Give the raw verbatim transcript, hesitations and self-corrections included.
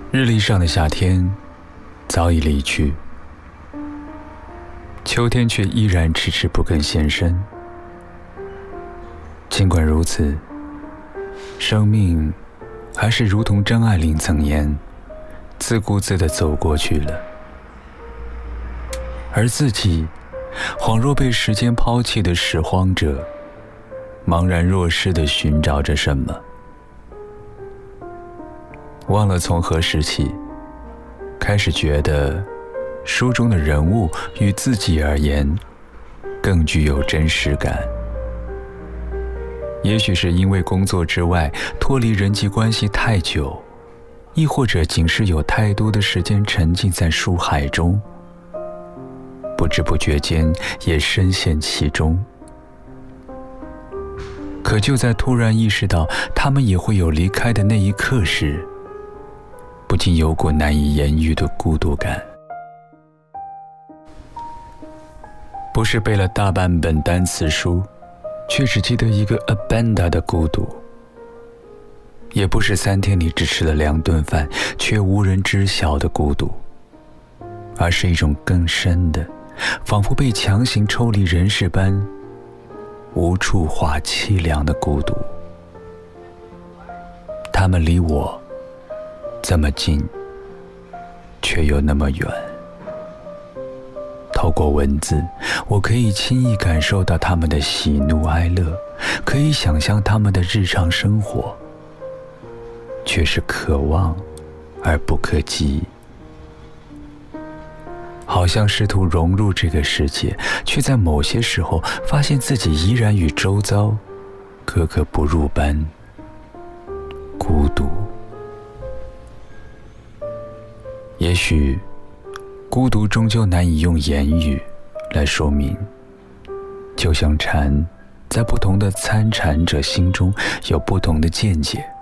日历上的夏天早已离去，秋天却依然迟迟不肯现身。尽管如此，生命还是如同张爱玲曾言，自顾自地走过去了，而自己恍若被时间抛弃的拾荒者，茫然若失地寻找着什么，忘了从何时起开始觉得书中的人物与自己而言更具有真实感。也许是因为工作之外脱离人际关系太久，亦或者仅是有太多的时间沉浸在书海中，不知不觉间也深陷其中。可就在突然意识到他们也会有离开的那一刻时，不禁有股难以言喻的孤独感。不是背了大半本单词书，却只记得一个 Abanda 的孤独，也不是三天里只吃了两顿饭却无人知晓的孤独，而是一种更深的，仿佛被强行抽离人世般无处话凄凉的孤独。他们离我这么近，却又那么远。透过文字，我可以轻易感受到他们的喜怒哀乐，可以想象他们的日常生活，却是可望而不可及。好像试图融入这个世界，却在某些时候发现自己依然与周遭格格不入般孤独。也许孤独终究难以用言语来说明，就像蝉在不同的参禅者心中有不同的见解。